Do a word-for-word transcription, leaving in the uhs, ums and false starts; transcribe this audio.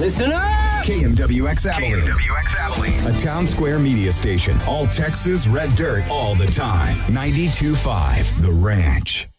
Listen up! K M W X Abilene. K M W X Abilene. A Town Square media station. All Texas red dirt all the time. ninety-two point five The Ranch.